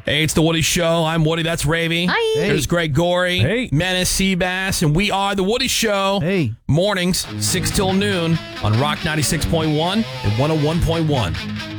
Hey, it's the Woody Show. I'm Woody. That's Ravy. Hi. There's Greg Gorey. Hey. Menace Seabass. And we are the Woody Show. Hey. Mornings, 6 till noon on Rock 96.1 and 101.1.